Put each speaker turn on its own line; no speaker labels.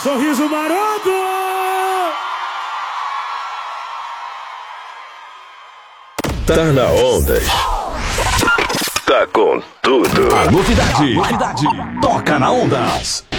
Sorriso maroto!
Tá na onda. Tá com tudo.
A novidade toca na Ondas.